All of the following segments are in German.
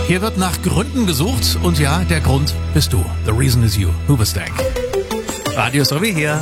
Hier wird nach Gründen gesucht und ja, der Grund bist du. The reason is you. Hoobastank. Radio Sowie hier.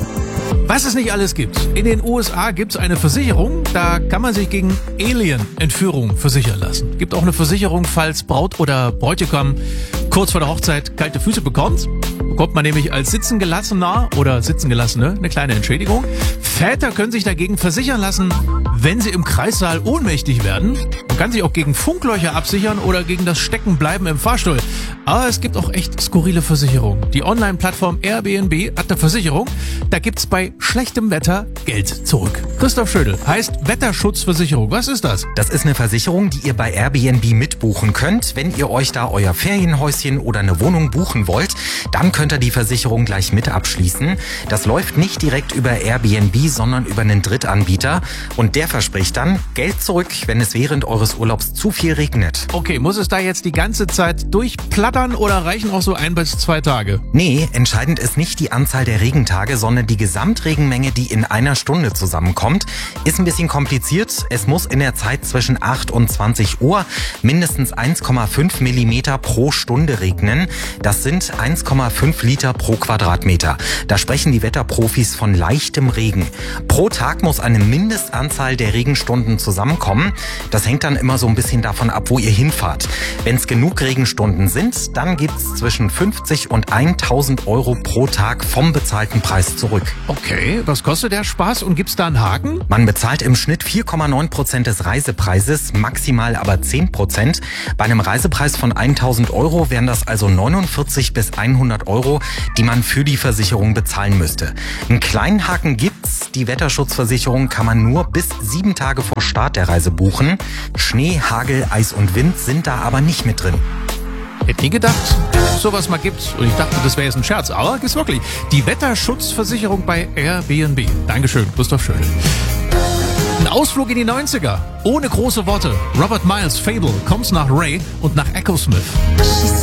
Was es nicht alles gibt. In den USA gibt es eine Versicherung, da kann man sich gegen Alien-Entführung versichern lassen. Gibt auch eine Versicherung, falls Braut oder Bräutigam kurz vor der Hochzeit kalte Füße bekommt. Bekommt man nämlich als Sitzengelassener oder Sitzengelassene eine kleine Entschädigung. Väter können sich dagegen versichern lassen, wenn sie im Kreissaal ohnmächtig werden. Man kann sich auch gegen Funklöcher absichern oder gegen das Steckenbleiben im Fahrstuhl. Aber es gibt auch echt skurrile Versicherungen. Die Online-Plattform Airbnb hat eine Versicherung. Da gibt's bei schlechtem Wetter Geld zurück. Christoph Schödel, heißt Wetterschutzversicherung. Was ist das? Das ist eine Versicherung, die ihr bei Airbnb mitbuchen könnt. Wenn ihr euch da euer Ferienhäuschen oder eine Wohnung buchen wollt, dann könnt ihr die Versicherung gleich mit abschließen. Das läuft nicht direkt über Airbnb, sondern über einen Drittanbieter. Und der verspricht dann Geld zurück, wenn es während eures Urlaubs zu viel regnet. Okay, muss es da jetzt die ganze Zeit durchplattern oder reichen auch so 1 bis 2 Tage? Nee, entscheidend ist nicht die Anzahl der Regentage, sondern die Gesamtregenmenge, die in einer Stunde zusammenkommt. Ist ein bisschen kompliziert. Es muss in der Zeit zwischen 8 und 20 Uhr mindestens 1,5 Millimeter pro Stunde regnen. Das sind 1,5 Liter pro Quadratmeter. Da sprechen die Wetterprofis von leichtem Regen. Pro Tag muss eine Mindestanzahl der Regenstunden zusammenkommen. Das hängt dann immer so ein bisschen davon ab, wo ihr hinfahrt. Wenn es genug Regenstunden sind, dann gibt's zwischen 50 und 1.000 Euro pro Tag vom bezahlten Preis zurück. Okay, was kostet der Spaß und gibt's da einen Haken? Man bezahlt im Schnitt 4,9% des Reisepreises, maximal aber 10%. Bei einem Reisepreis von 1.000 Euro wären das also 49 bis 100 Euro, die man für die Versicherung bezahlen müsste. Einen kleinen Haken gibt's. Die Wetterschutzversicherung kann man nur bis 7 Tage vor Start der Reise buchen. Schnee, Hagel, Eis und Wind sind da aber nicht mit drin. Hätte nie gedacht, dass es sowas mal gibt. Und ich dachte, das wäre jetzt ein Scherz. Aber gibt's wirklich. Die Wetterschutzversicherung bei Airbnb. Dankeschön, Christoph Schödel. Ein Ausflug in die 90er. Ohne große Worte. Robert Miles' Fable kommt nach Ray und nach Echosmith.